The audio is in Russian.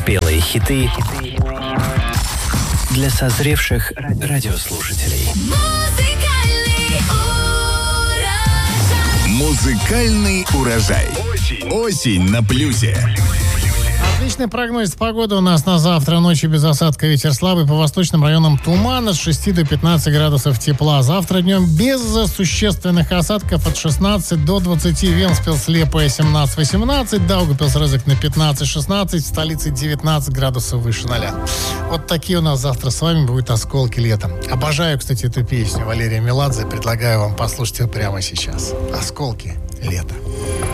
Спелые хиты для созревших радиослушателей. Музыкальный урожай. Осень на плюсе. Отличный прогноз погоды у нас на завтра. Ночью без осадка, ветер слабый. По восточным районам туман от 6 до 15 градусов тепла. Завтра днем без существенных осадков от 16 до 20. Венспилс, Слепая 17-18. Даугавпилс, Рызыкна 15-16. В столице 19 градусов выше 0. Вот такие у нас завтра с вами будут осколки лета. Обожаю, кстати, эту песню Валерия Меладзе. Предлагаю вам послушать ее прямо сейчас. Осколки лета.